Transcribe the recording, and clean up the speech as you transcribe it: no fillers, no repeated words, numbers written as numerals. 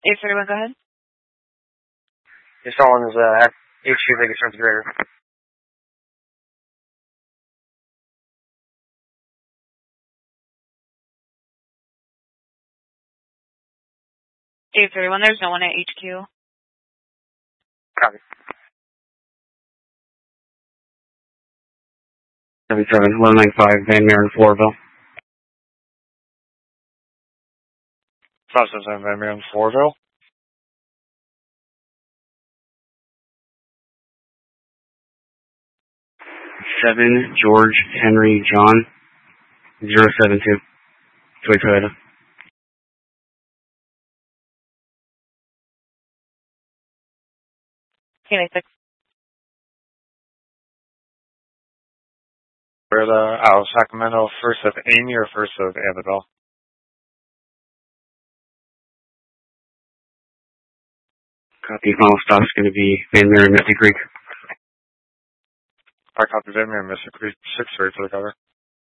831, go ahead. This one is at HQ Vegas Refrigerator. 831, there's no one at HQ. Copy. 77195 Van Maren, Floraville. 577 Van Maren, Floraville. 7 George Henry John 072 Toyota. K96. We're out of Sacramento, first of Amy or first of Annabelle? Copy. Final stop's going to be Van Maren, Mystic Creek. I copy Van Maren, Mystic Creek, 6-3 for the cover.